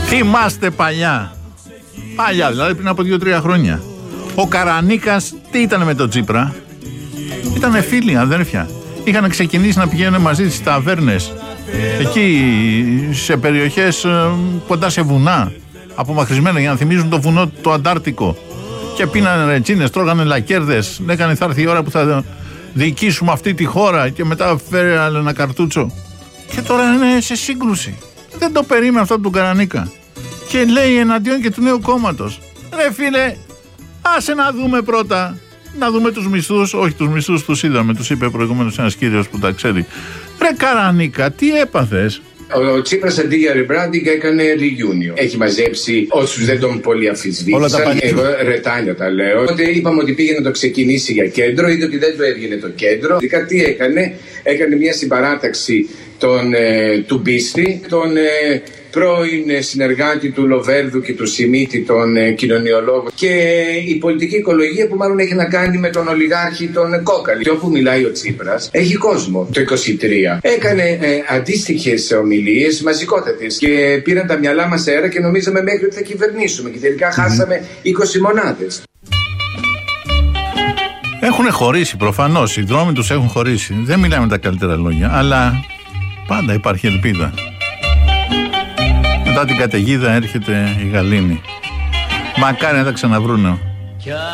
Θυμάστε παλιά, δηλαδή πριν από 2-3 χρόνια. Ο Καρανίκας τι ήταν με τον Τσίπρα? Ήτανε φίλοι, αδέρφια. Είχαν ξεκινήσει να πηγαίνουν μαζί στις ταβέρνες, εκεί σε περιοχές κοντά σε βουνά, απομακρυσμένα, για να θυμίζουν το βουνό το Αντάρτικο. Και πίνανε ρετσίνες, τρώγανε λακέρδες. Λέγανε θα έρθει η ώρα που θα διοικήσουμε αυτή τη χώρα. Και μετά φέρε άλλο ένα καρτούτσο. Και τώρα είναι σε σύγκρουση. Δεν το περίμενε αυτό από τον Καρανίκα. Και λέει εναντίον και του νέου κόμματος. Ρε φίλε, άσε να δούμε πρώτα. Να δούμε τους μισθούς. Όχι, τους μισθούς τους είδαμε. Τους είπε προηγουμένως ένας κύριος που τα ξέρει. Ρε Καρανίκα, τι έπαθες? Ο Τσίπρας αντί για rebranding έκανε reunion. Έχει μαζέψει όσους δεν τον πολύ αμφισβήτησαν. Εγώ ρετάλια τα λέω. Οπότε είπαμε ότι πήγε να το ξεκινήσει για κέντρο, είδε ότι δεν του έβγαινε το κέντρο. Ειδικά τι έκανε? Έκανε μια συμπαράταξη του Μπίστη, τον πρώην συνεργάτη του Λοβέρδου και του Σιμίτη, τον κοινωνιολόγο, και η πολιτική οικολογία που μάλλον έχει να κάνει με τον ολιγάρχη τον Κόκαλη. Και όπου μιλάει ο Τσίπρας έχει κόσμο. Το 23 έκανε αντίστοιχες ομιλίες μαζικότατες και πήραν τα μυαλά μας αέρα και νομίζαμε μέχρι ότι θα κυβερνήσουμε και τελικά χάσαμε 20 μονάδες. Έχουν χωρίσει προφανώς, οι δρόμοι τους έχουν χωρίσει. Δεν μιλάμε τα καλύτερα λόγια, αλλά πάντα υπάρχει ελπίδα. Μετά την καταιγίδα έρχεται η γαλήνη. Μακάρι να τα ξαναβρούνε.